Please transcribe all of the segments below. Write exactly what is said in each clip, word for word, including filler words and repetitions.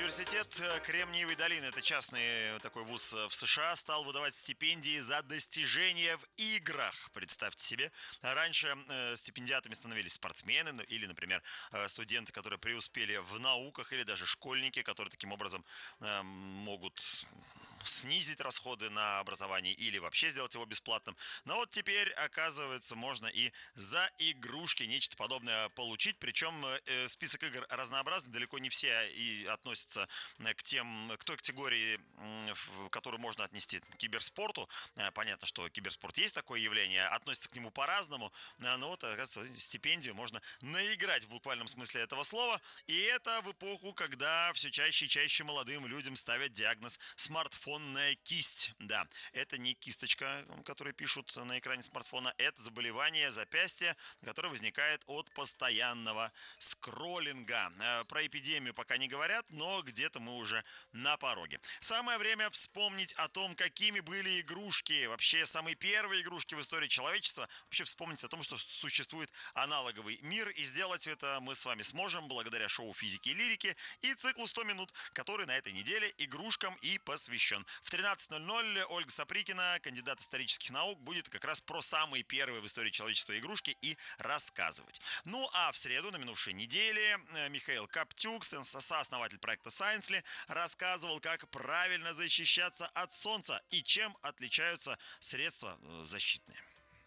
Университет Кремниевой долины, это частный такой вуз в США, стал выдавать стипендии за достижения в играх. Представьте себе, раньше э, стипендиатами становились спортсмены ну, или, например, э, студенты, которые преуспели в науках, или даже школьники, которые таким образом э, могут снизить расходы на образование или вообще сделать его бесплатным. Но вот теперь, оказывается, можно и за игрушки нечто подобное получить. Причем э, список игр разнообразный, далеко не все и относятся к тем, к той категории, в которую можно отнести к киберспорту. Понятно, что киберспорт есть такое явление, относится к нему по-разному, но вот, оказывается, стипендию можно наиграть в буквальном смысле этого слова. И это в эпоху, когда все чаще и чаще молодым людям ставят диагноз смартфонная кисть. Да, это не кисточка, которую пишут на экране смартфона, это заболевание запястья, которое возникает от постоянного скроллинга. Про эпидемию пока не говорят, но где-то мы уже на пороге. Самое время вспомнить о том, какими были игрушки, вообще самые первые игрушки в истории человечества, вообще вспомнить о том, что существует аналоговый мир, и сделать это мы с вами сможем благодаря шоу физики и лирики и циклу сто минут, который на этой неделе игрушкам и посвящен. В тринадцать ноль ноль Ольга Саприкина, кандидат исторических наук, будет как раз про самые первые в истории человечества игрушки и рассказывать. Ну а в среду на минувшей неделе Михаил Коптюк, сооснователь проекта Science.ly, рассказывал, как правильно защищаться от солнца и чем отличаются средства защитные.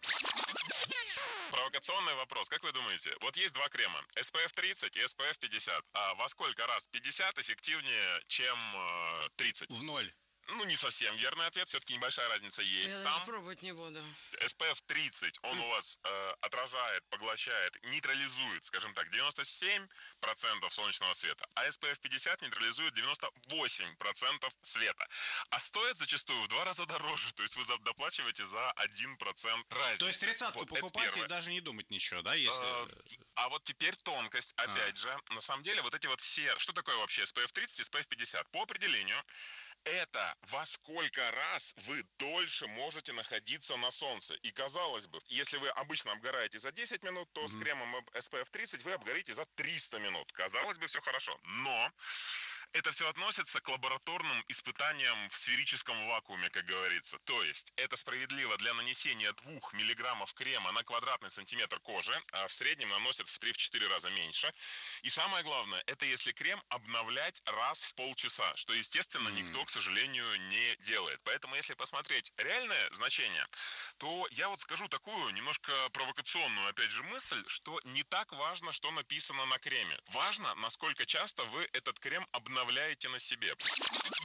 Провокационный вопрос. Как вы думаете, вот есть два крема, эс пэ эф тридцать и эс пэ эф пятьдесят. А во сколько раз пятьдесят эффективнее, чем э, тридцать? В ноль. Ну, не совсем верный ответ, все-таки небольшая разница есть. Я там даже пробовать не буду. эс пэ эф тридцать, он у вас э, отражает, поглощает, нейтрализует, скажем так, девяносто семь процентов солнечного света, а эс пэ эф пятьдесят нейтрализует девяносто восемь процентов света. А стоит зачастую в два раза дороже, то есть вы доплачиваете за один процент разницы. То есть тридцатку вот, покупать и даже не думать ничего, да, если... А, а вот теперь тонкость, опять а. же, на самом деле вот эти вот все... Что такое вообще эс пэ эф тридцать и эс пэ эф пятьдесят? По определению, это во сколько раз вы дольше можете находиться на солнце. И казалось бы, если вы обычно обгораете за десять минут, то mm-hmm. с кремом эс пэ эф тридцать вы обгорите за триста минут. Казалось бы, все хорошо. Но это все относится к лабораторным испытаниям в сферическом вакууме, как говорится. То есть это справедливо для нанесения двух миллиграммов крема на квадратный сантиметр кожи, а в среднем наносят в три-четыре раза меньше. И самое главное, это если крем обновлять раз в полчаса, что, естественно, mm. никто, к сожалению, не делает. Поэтому, если посмотреть реальное значение, то я вот скажу такую немножко провокационную, опять же, мысль, что не так важно, что написано на креме. Важно, насколько часто вы этот крем обновляете на себе.